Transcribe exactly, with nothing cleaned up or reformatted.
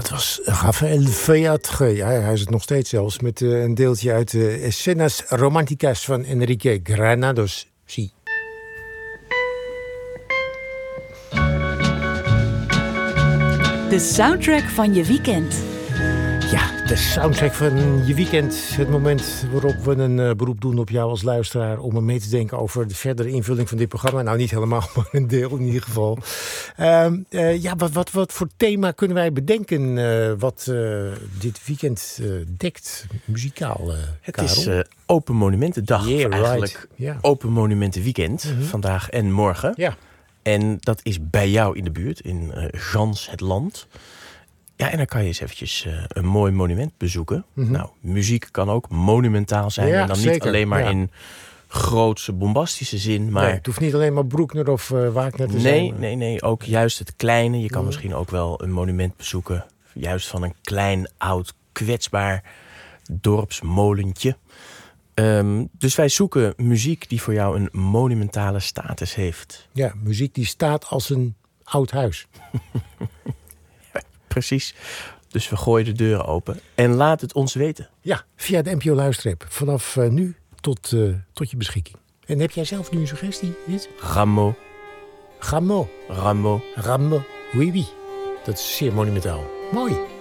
Dat was Rafael Fayatre. Ja, hij is het nog steeds zelfs. Met uh, een deeltje uit de uh, Escenas Romanticas van Enrique Granados. Zie. De soundtrack van je weekend. Ja, de soundtrack van je weekend. Het moment waarop we een uh, beroep doen op jou als luisteraar... om er mee te denken over de verdere invulling van dit programma. Nou, niet helemaal, maar een deel in ieder geval. Uh, uh, ja, wat, wat, wat voor thema kunnen wij bedenken... Uh, wat uh, dit weekend uh, dekt, muzikaal, uh, Het Karel? is uh, Open Monumentendag. Yeah, of eigenlijk right. yeah. Open Monumentenweekend. Mm-hmm. Vandaag en morgen. Ja. En dat is bij jou in de buurt, in uh, Gans het Land... Ja, en dan kan je eens eventjes uh, een mooi monument bezoeken. Mm-hmm. Nou, muziek kan ook monumentaal zijn. Ja, en dan zeker. niet alleen maar ja. in grootse, bombastische zin. Maar Nee, het hoeft niet alleen maar Bruckner of uh, Wagner te nee, zijn. Nee, nee, nee. Ook juist het kleine. Je kan mm. misschien ook wel een monument bezoeken. Juist van een klein, oud, kwetsbaar dorpsmolentje. Um, dus wij zoeken muziek die voor jou een monumentale status heeft. Ja, muziek die staat als een oud huis. Precies. Dus we gooien de deuren open en laat het ons weten. Ja, via de N P O Luisterrap. Vanaf uh, nu tot, uh, tot je beschikking. En heb jij zelf nu een suggestie? Dit? Rameau. Rameau. Rameau. Rameau. Oui, oui. Dat is zeer monumentaal. Mooi.